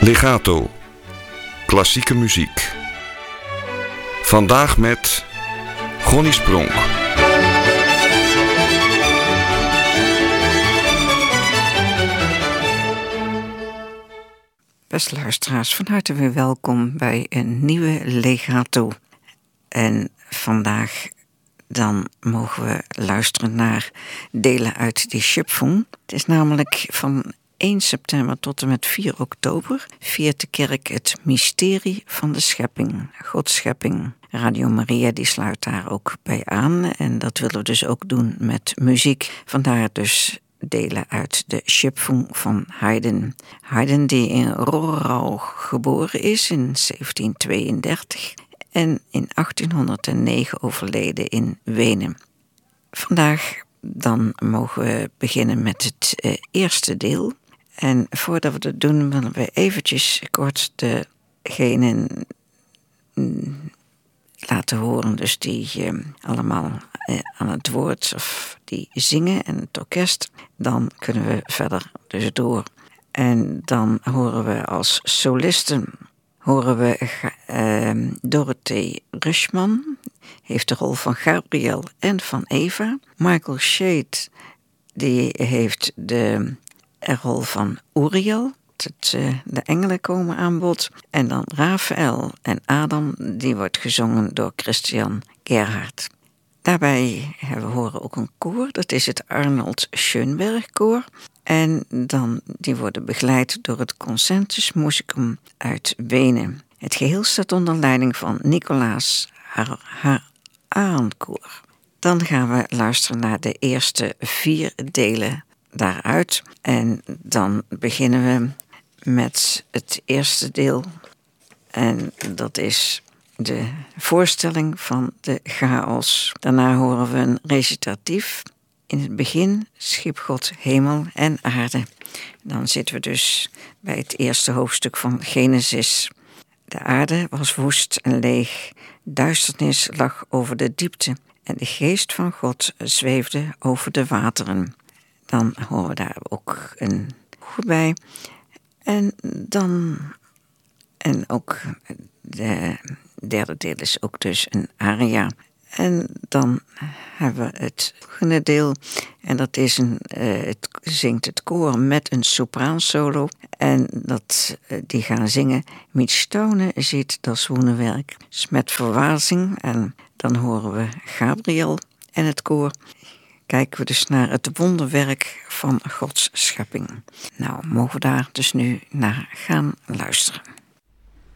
Legato, klassieke muziek. Vandaag met Gonnie Spronk. Beste luisteraars, van harte weer welkom bij een nieuwe Legato. En vandaag dan mogen we luisteren naar delen uit die Schöpfung. Het is namelijk van 1 september tot en met 4 oktober viert de kerk het mysterie van de schepping, Gods schepping. Radio Maria die sluit daar ook bij aan en dat willen we dus ook doen met muziek. Vandaar dus delen uit de Schöpfung van Haydn. Haydn die in Roerau geboren is in 1732 en in 1809 overleden in Wenen. Vandaag dan mogen we beginnen met het eerste deel. En voordat we dat doen willen we eventjes kort degenen laten horen, dus die allemaal aan het woord of die zingen en het orkest. Dan kunnen we verder dus door. En dan horen we als solisten Dorothee Rüschmann, heeft de rol van Gabriel en van Eva. Michael Shade, die heeft de rol van Uriel. De engelen komen aan bod. En dan Raphaël en Adam, die wordt gezongen door Christian Gerhardt. Daarbij horen ook een koor, dat is het Arnold Schönberg koor. En dan die worden begeleid door het Concentus Musicum uit Wenen. Het geheel staat onder leiding van Nicolaas Arenkoor. Dan gaan we luisteren naar de eerste 4 delen daaruit. En dan beginnen we met het eerste deel. En dat is de voorstelling van de chaos. Daarna horen we een recitatief. In het begin schiep God hemel en aarde. Dan zitten we dus bij het eerste hoofdstuk van Genesis. De aarde was woest en leeg. Duisternis lag over de diepte. En de geest van God zweefde over de wateren. Dan horen we daar ook een koor bij. En ook de derde deel is ook dus een aria. En dan hebben we het volgende deel. En dat is het zingt het koor met een sopraansolo. En die gaan zingen. Mit Staunen ziet das Wunderwerk. Met verwazing. En dan horen we Gabriel en het koor. Kijken we dus naar het wonderwerk van Gods schepping. Nou, mogen we daar dus nu naar gaan luisteren.